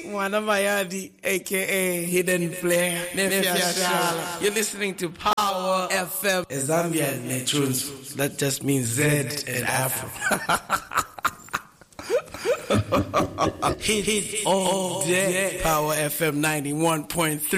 Mwanamayadi, aka Hidden Player, Nefia Shala. You're listening to Power FM. Zambia Netunes. That just means Z and Afro. Hit all day. Power FM 91.3.